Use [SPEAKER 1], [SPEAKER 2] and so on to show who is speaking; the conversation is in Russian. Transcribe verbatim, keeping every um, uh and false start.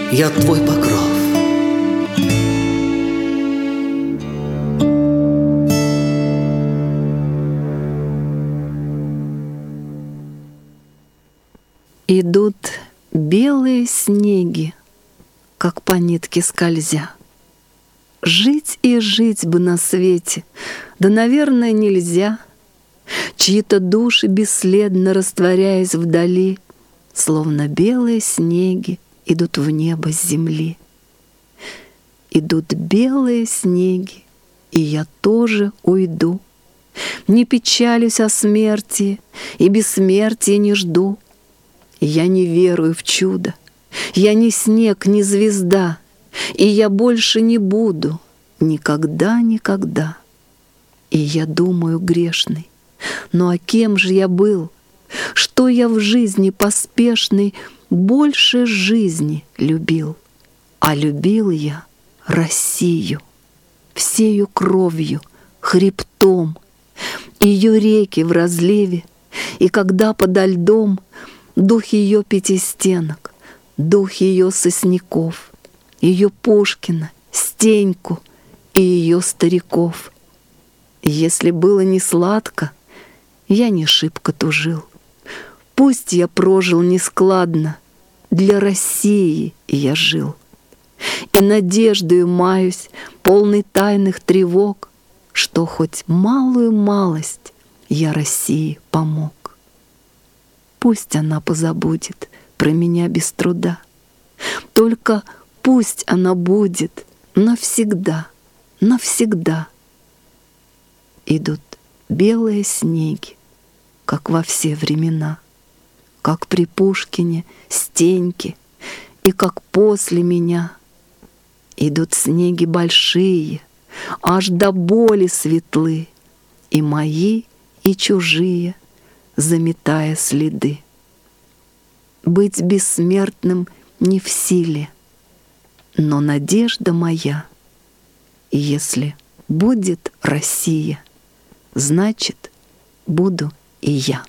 [SPEAKER 1] я твой покров.
[SPEAKER 2] Идут белые снеги, как по нитке скользя. Жить и жить бы на свете, да, наверное, нельзя. Чьи-то души, бесследно растворяясь вдали, словно белые снеги, идут в небо с земли. Идут белые снеги, и я тоже уйду. Не печалюсь о смерти, и бессмертия не жду. Я не верую в чудо, я не снег, не звезда, и я больше не буду никогда, никогда. И я думаю, грешный, ну а кем же я был? Что я в жизни поспешной больше жизни любил? А любил я Россию всею кровью, хребтом, ее реки в разливе, и когда подо льдом дух ее пятистенок, дух ее сосняков, ее Пушкина, Стеньку и ее стариков. Если было не сладко, я не шибко тужил. Пусть я прожил нескладно, для России я жил. И надеждою маюсь, полный тайных тревог, что хоть малую малость я России помог. Пусть она позабудет про меня без труда, только пусть она будет навсегда, навсегда. Идут белые снеги, как во все времена, как при Пушкине, Стеньке и как после меня. Идут снеги большие, аж до боли светлы, и мои, и чужие, заметая следы. Быть бессмертным не в силе, но надежда моя, если будет Россия, значит, буду и я.